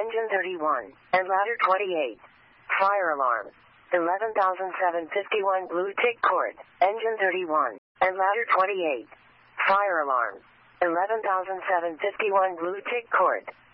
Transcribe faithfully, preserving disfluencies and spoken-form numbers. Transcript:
Engine thirty-one. And ladder twenty-eight. Fire alarm. eleven thousand seven hundred fifty-one blue tick cord. Engine thirty-one. And ladder twenty-eight. Fire alarm. eleven thousand seven hundred fifty-one blue tick cord.